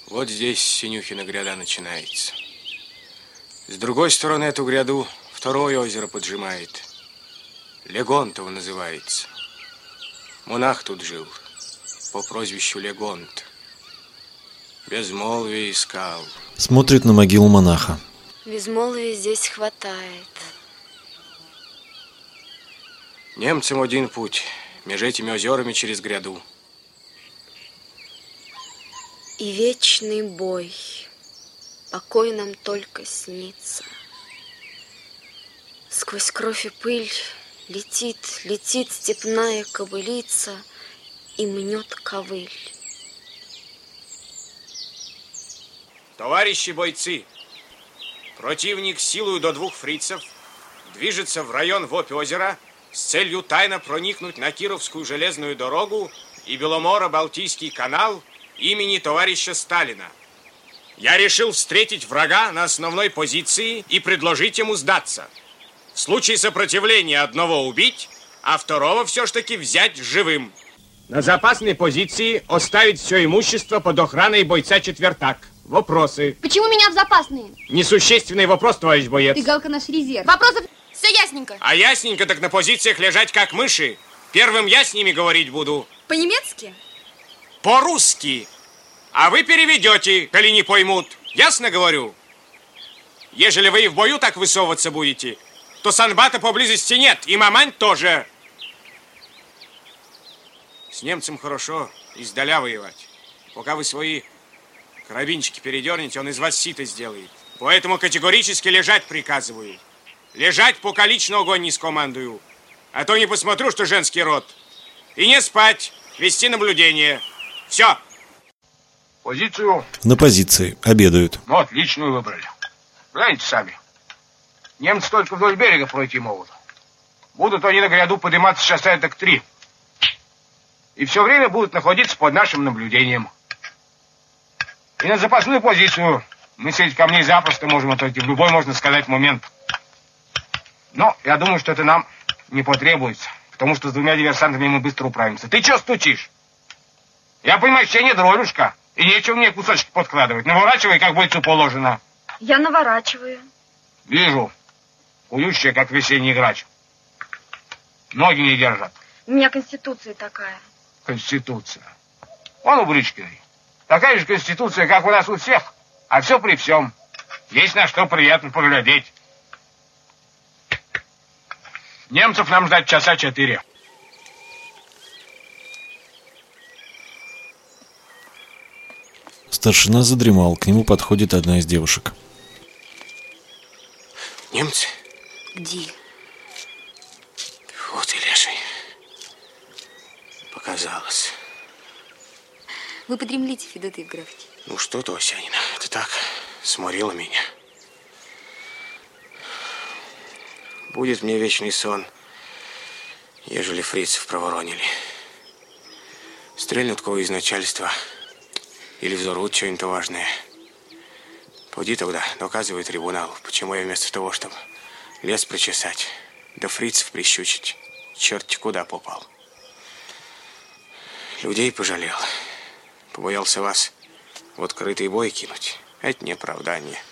Вот здесь Синюхина гряда начинается. С другой стороны эту гряду второе озеро поджимает. Легонтово называется. Монах тут жил по прозвищу Легонт. Безмолвие искал. Смотрит на могилу монаха. Безмолвия здесь хватает. Немцам один путь. Между этими озерами через гряду. И вечный бой. Покой нам только снится. Сквозь кровь и пыль летит степная кобылица и мнет ковыль. Товарищи бойцы, противник силою до 2 фрицев движется в район Вопь озера с целью тайно проникнуть на Кировскую железную дорогу и Беломоро-Балтийский канал имени товарища Сталина. Я решил встретить врага на основной позиции и предложить ему сдаться. В случае сопротивления одного убить, а второго все ж таки взять живым. На запасной позиции оставить все имущество под охраной бойца Четвертак. Вопросы? Почему меня в запасные? Несущественный вопрос, товарищ боец. Ты, Галка, наш резерв. Вопросов все ясненько. А ясненько так на позициях лежать как мыши. Первым я с ними говорить буду. По-немецки? По-русски. А вы переведете, коли не поймут. Ясно говорю? Ежели вы и в бою так высовываться будете, то санбата поблизости нет, и мамань тоже. С немцем хорошо издаля воевать. Пока вы свои карабинчики передернете, он из вас сито сделает. Поэтому категорически лежать приказываю. Лежать, пока лично огонь не скомандую. А то не посмотрю, что женский род. И не спать, вести наблюдение. Все. Позицию? На позиции. Обедают. Ну, отличную выбрали. Гляньте сами. Немцы только вдоль берега пройти могут. Будут они на гряду подниматься часа так 3. И все время будут находиться под нашим наблюдением. И на запасную позицию мы среди камней запросто можем отойти в любой, можно сказать, момент. Но я думаю, что это нам не потребуется, потому что с 2 диверсантами мы быстро управимся. Ты что стучишь? Я понимаю, что не дролюшка, и нечего мне кусочки подкладывать. Наворачивай, как бойцу положено. Я наворачиваю. Вижу. Ующая, как весенний грач. Ноги не держат. У меня конституция такая. Конституция. Вон у Бричкиной. Такая же конституция, как у нас у всех. А все при всем. Есть на что приятно поглядеть. Немцев нам ждать часа 4. Старшина задремал. К нему подходит одна из девушек. Немцы? Где? Вот и леший. Показалось. Вы подремлите, Федот Евграфович. Ну что ты, Осянина, это так сморила меня. Будет мне вечный сон, ежели фрицев проворонили. Стрельнут кого из начальства или взорвут что-нибудь важное. Пойди тогда, доказывай трибуналу, почему я вместо того, чтобы лес причесать, да фрицев прищучить, черти куда попал. Людей пожалел. Побоялся вас в открытый бой кинуть. Это не оправдание.